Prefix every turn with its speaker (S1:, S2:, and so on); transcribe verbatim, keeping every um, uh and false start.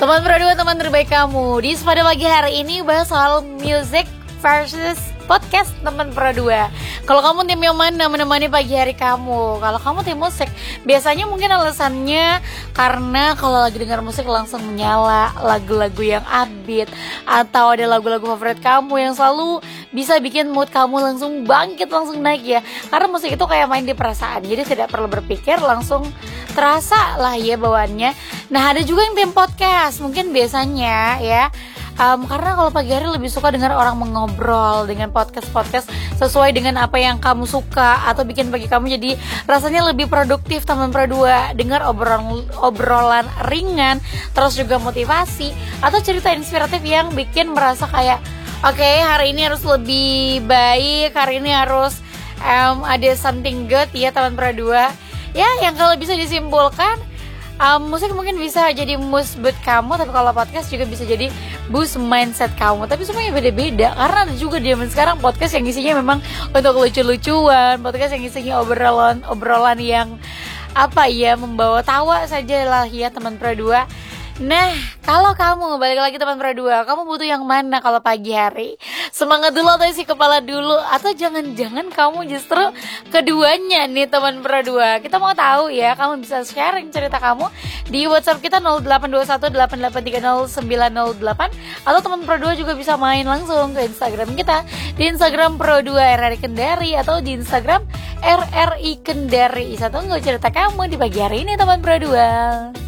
S1: Teman berdua, teman terbaik kamu. Di pada pagi hari ini bahas soal music versus podcast teman berdua. Kalau kamu tim yang mana menemani pagi hari kamu? Kalau kamu tim musik, biasanya mungkin alasannya karena kalau lagi dengar musik langsung menyala lagu-lagu yang upbeat, atau ada lagu-lagu favorit kamu yang selalu bisa bikin mood kamu langsung bangkit, langsung naik ya. Karena musik itu kayak main di perasaan, jadi tidak perlu berpikir, langsung terasa lah ya bawaannya. Nah, ada juga yang tim podcast, mungkin biasanya ya Um, karena kalau pagi hari lebih suka dengar orang mengobrol dengan podcast-podcast sesuai dengan apa yang kamu suka, atau bikin pagi kamu jadi rasanya lebih produktif. Teman berdua dengar obrolan obrolan ringan, terus juga motivasi atau cerita inspiratif yang bikin merasa kayak oke, okay, hari ini harus lebih baik, hari ini harus um, ada something good ya teman berdua. Ya, yang kalau bisa disimpulkan, Um, musik mungkin bisa jadi boost buat kamu, tapi kalau podcast juga bisa jadi boost mindset kamu. Tapi semuanya beda-beda, karena ada juga di zaman sekarang podcast yang isinya memang untuk lucu-lucuan, podcast yang isinya obrolan obrolan yang apa ya, membawa tawa saja lah ya teman berdua. Nah, kalau kamu balik lagi teman berdua, kamu butuh yang mana kalau pagi hari? Semangat dulu atau isi kepala dulu? Atau jangan-jangan kamu justru keduanya nih teman berdua? Kita mau tahu ya, kamu bisa sharing cerita kamu di WhatsApp kita nol delapan dua satu delapan delapan tiga nol sembilan nol delapan. Atau teman berdua juga bisa main langsung ke Instagram kita, di Instagram Pro dua R R I Kendari, atau di Instagram R R I Kendari. Bisa tunggu cerita kamu di pagi hari ini teman berdua.